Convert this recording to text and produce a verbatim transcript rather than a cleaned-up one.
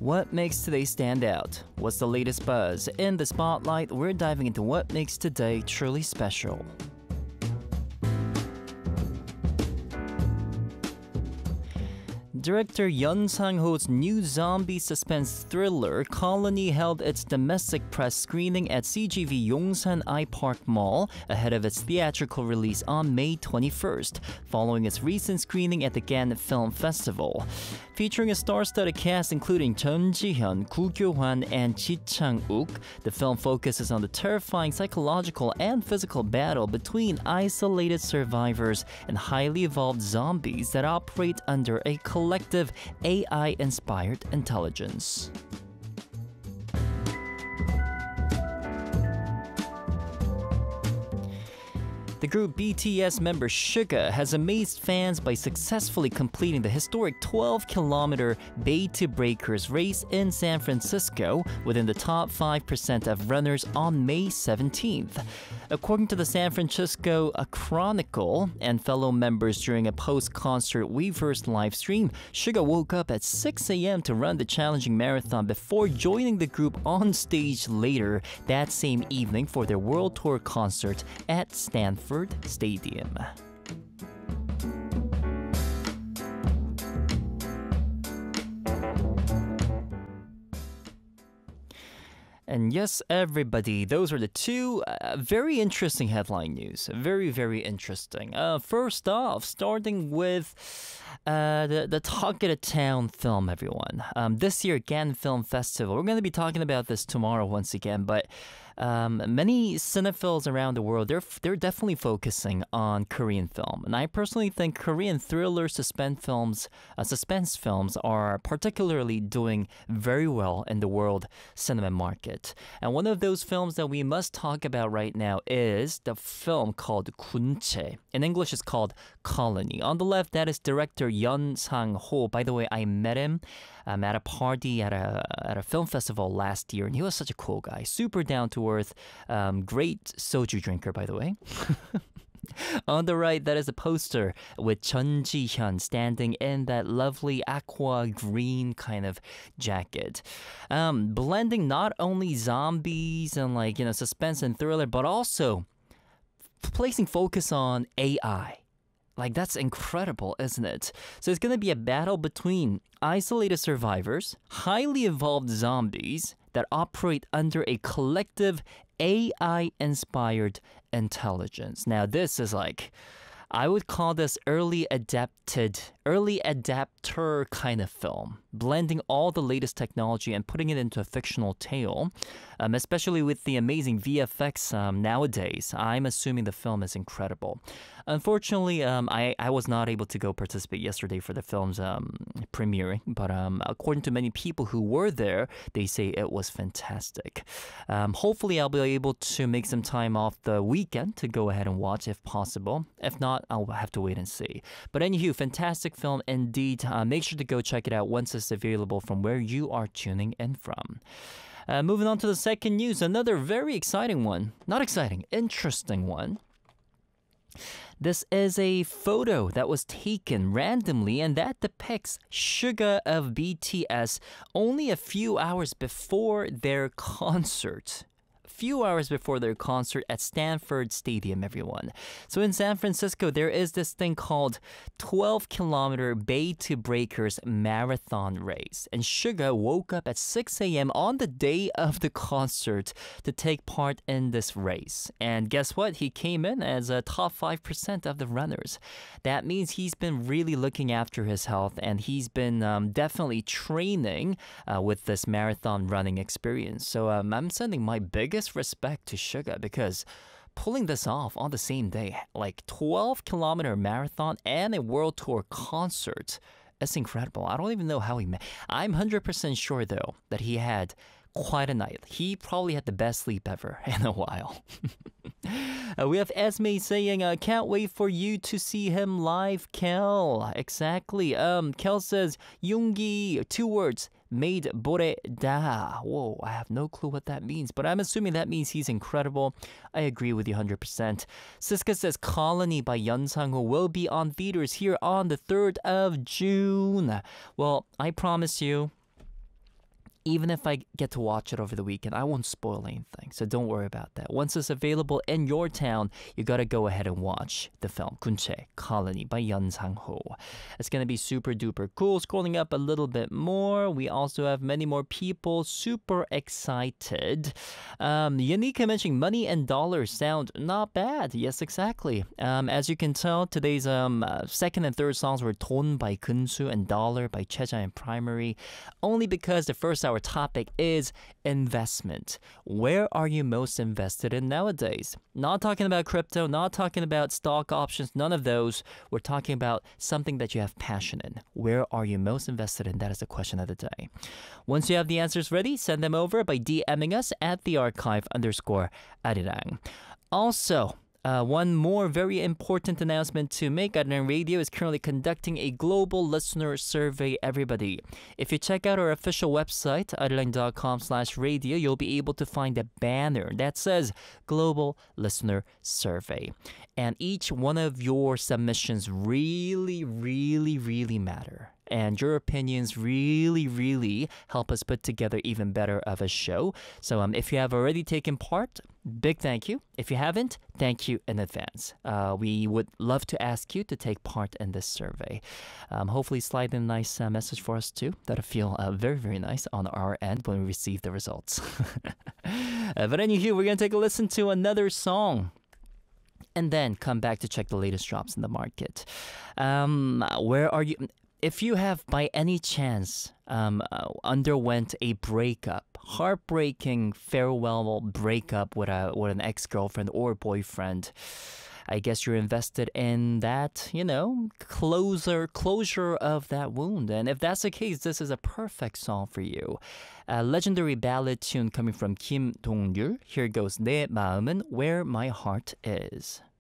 What makes today stand out? What's the latest buzz? In the spotlight, we're diving into what makes today truly special. Director Yoon Sang-ho's new zombie suspense thriller Colony held its domestic press screening at C G V Yongsan iPark Mall ahead of its theatrical release on May twenty-first, following its recent screening at the Cannes Film Festival. Featuring a star-studded cast including Chun Ji-hyun, Koo Kyo-hwan, and Ji Chang-wook, the film focuses on the terrifying psychological and physical battle between isolated survivors and highly evolved zombies that operate under a collective A I-inspired intelligence. The group B T S member Suga has amazed fans by successfully completing the historic twelve kilometer Bay to Breakers race in San Francisco within the top five percent of runners on May seventeenth. According to the San Francisco Chronicle and fellow members during a post-concert Weverse livestream, Suga woke up at six a m to run the challenging marathon before joining the group on stage later that same evening for their world tour concert at Stanford Stadium. And yes, everybody, those are the two uh, very interesting headline news. Very, very interesting. Uh, first off, starting with uh, the, the Talk of the Town film, everyone. Um, this year, Cannes Film Festival. We're going to be talking about this tomorrow once again, but Um, many cinephiles around the world, they're, they're definitely focusing on Korean film. And I personally think Korean thriller suspense films, uh, suspense films are particularly doing very well in the world cinema market. And one of those films that we must talk about right now is the film called 군체. In English, it's called Colony. On the left, that is director Yoon Sang-ho. By the way, I met him um, at a party at a, at a film festival last year, and he was such a cool guy. Super down to earth, um, great soju drinker, by the way. On the right, that is a poster with Chun Ji-hyun standing in that lovely aqua green kind of jacket. Um, blending not only zombies and like, you know, suspense and thriller, but also placing focus on A I. Like, that's incredible, isn't it? So it's going to be a battle between isolated survivors, highly evolved zombies that operate under a collective A I-inspired intelligence. Now, this is like, I would call this early adapted, early adapter kind of film, blending all the latest technology and putting it into a fictional tale, um, especially with the amazing V F X um, nowadays. I'm assuming the film is incredible. Unfortunately, um, I, I was not able to go participate yesterday for the film's um, premiere, but um, according to many people who were there, they say it was fantastic. Um, hopefully, I'll be able to make some time off the weekend to go ahead and watch if possible. If not, I'll have to wait and see. But anywho, fantastic film indeed. Uh, make sure to go check it out once it's available from where you are tuning in from. Uh, moving on to the second news, another very exciting one. Not exciting, interesting one. This is a photo that was taken randomly, and that depicts Suga of B T S only a few hours before their concert. Few hours before their concert at Stanford Stadium, everyone. So in San Francisco, there is this thing called twelve kilometer Bay to Breakers marathon race. And Suga woke up at six a m on the day of the concert to take part in this race. And guess what? He came in as a top five percent of the runners. That means he's been really looking after his health, and he's been um, definitely training uh, with this marathon running experience. So um, I'm sending my biggest respect to Suga, because pulling this off on the same day, like twelve kilometer marathon and a world tour concert, it's incredible. I don't even know how he met. I'm one hundred percent sure though that he had quite a night. He probably had the best sleep ever in a while. uh, we have Esme saying, uh, can't wait for you to see him live, Kel. Exactly. Um, Kel says, Yoongi, two words, made bore da. Whoa, I have no clue what that means, but I'm assuming that means he's incredible. I agree with you one hundred percent. Siska says Colony by Yoon Sang-ho will be on theaters here on the third of June. Well, I promise you, Even if I get to watch it over the weekend, I won't spoil anything. So don't worry about that. Once it's available in your town, you got to go ahead and watch the film 군체 Colony by Yeon Sang-ho. It's going to be super duper cool. Scrolling up a little bit more, we also have many more people super excited. Um, Yanika mentioning money and dollars sound not bad. Yes, exactly. Um, as you can tell, today's um, uh, second and third songs were 돈 by Kunsu and Dollar by Cheja and Primary, only because the first hour topic is investment. Where are you most invested in nowadays? Not talking about crypto, not talking about stock options, none of those. We're talking about something that you have passion in. Where are you most invested in? That is the question of the day. Once you have the answers ready, send them over by DMing us at the archive underscore arirang. Also, Uh, one more very important announcement to make. Arirang Radio is currently conducting a global listener survey, everybody. If you check out our official website, arirang.com slash radio, you'll be able to find a banner that says Global Listener Survey. And each one of your submissions really, really, really matter. And your opinions really, really help us put together even better of a show. So um, if you have already taken part, big thank you. If you haven't, thank you in advance. Uh, we would love to ask you to take part in this survey. Um, hopefully slide in a nice uh, message for us too. That'll feel uh, very, very nice on our end when we receive the results. uh, but anywho, we're going to take a listen to another song. And then come back to check the latest drops in the market. Um, where are you? If you have by any chance um, uh, underwent a breakup, heartbreaking farewell breakup with a with an ex-girlfriend or boyfriend, I guess you're invested in that, you know, closer closure of that wound. And if that's the case, this is a perfect song for you. A legendary ballad tune coming from Kim Dong-ryul. Here goes 내 마음은 where my heart is.